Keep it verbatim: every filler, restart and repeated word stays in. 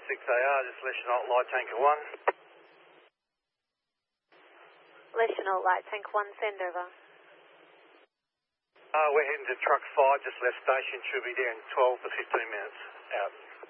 six A R, just let you know, light tanker one. National Light Tank one, send over. Uh, we're heading to truck five, just left station, should be there in twelve to fifteen minutes. Out.